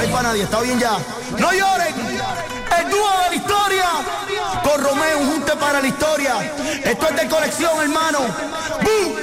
hay para nadie, está bien ya. No lloren, el dúo de la historia, con Romeo, un junte para la historia. Esto es de colección, hermano. ¡Bum!